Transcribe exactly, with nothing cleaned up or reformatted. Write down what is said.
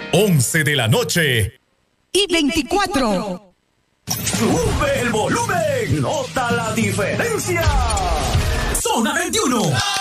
once de la noche. Y veinticuatro. ¡Sube el volumen! ¡Nota la diferencia! Zona veintiuno.